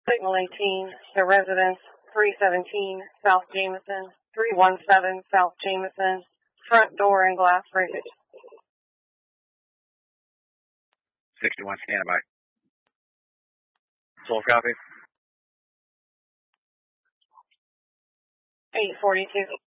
Signal 18 to residence 317 South Jameson, 317 South Jameson, front door and glass breakage. 61 standby. Full copy. 842.